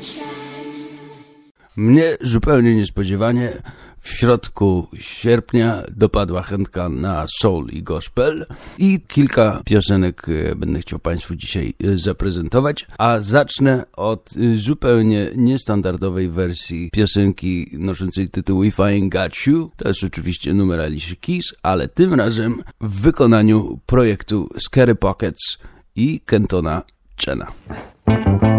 Mnie zupełnie niespodziewanie w środku sierpnia dopadła chętka na soul i gospel i kilka piosenek będę chciał Państwu dzisiaj zaprezentować, a zacznę od zupełnie niestandardowej wersji piosenki noszącej tytuł If I Ain't Got You. To jest oczywiście numer Alicia Keys, ale tym razem w wykonaniu projektu Scary Pockets i Kentona Chena.